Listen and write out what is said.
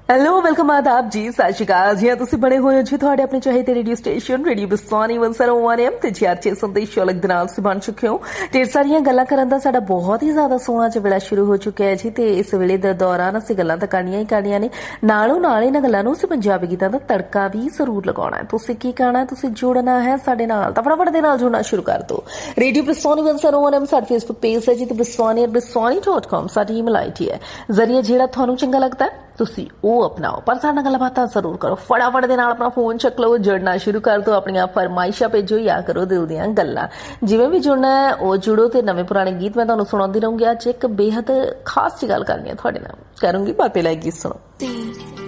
Hello welcome आदाब जी सत श्री अकाल जी तुम बने हुए हो जी थोड़े अपने चाहते radio station radio Biswani 101 M ते जी अच्छे संदेश अलग दिन से बन चुके हो। ढेर सारिया गल्लां करन दा साडा बहुत ही ज्यादा सोहना च वेला शुरू हो चुका है जी। ते इस वेले दे दौरान असीं गल्लां तां करनियां ही करनियां ने, नालों नाल इन्हां गल्लां नूं असीं पंजाबी गीतां दा तड़का भी जरूर लगाउणा है। तुसीं की करना है, तुसीं जुड़ना है साडे नाल तां फटाफट दे नाल जुड़ना शुरू कर दो। रेडियो बिस्वानी 101 एम साडा फेसबुक पेज है जी, ते biswani@biswani.com साडी ईमेल आईडी है। जरिए जिहड़ा तुहानूं चंगा लगदा है तुसी वो अपनाओ, पर साडे नाल गल्लबात जरूर करो। फटाफट दे नाल अपना फोन चक लो, जुड़ना शुरू कर दो, अपनी फरमाइशां भेजो या करो दिल दीआं गल्लां। जिवें भी जुड़ना है वो जुड़ो। ते नवे पुराने गीत मैं तुहानूं सुणाउंदी रहूंगी। अज एक बेहद खास जी गल करनी है तुहाडे नाल, करूंगी बातें लाइक गीत सुनो।